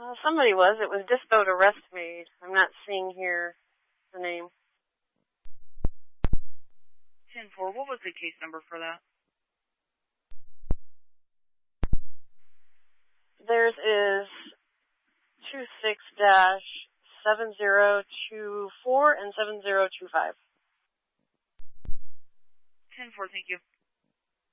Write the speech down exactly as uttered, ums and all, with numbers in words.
Uh, somebody was. It was Dispo to Rest Made. I'm not seeing here the name. ten four, what was the case number for that? Theirs is two six dash seven zero two four and seven zero two five. ten four, thank you.